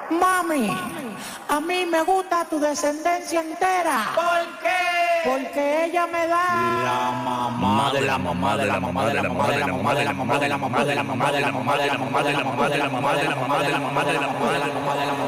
Mami, a mí me gusta tu descendencia entera. ¿Por qué? Porque ella me da La mamá de la mamá de la mamá de la mamá de la mamá de la mamá de la mamá de la mamá de la mamá de la mamá de la mamá de la mamá de la mamá de la mamá de la mamá de la mamá de la mamá de la mamá.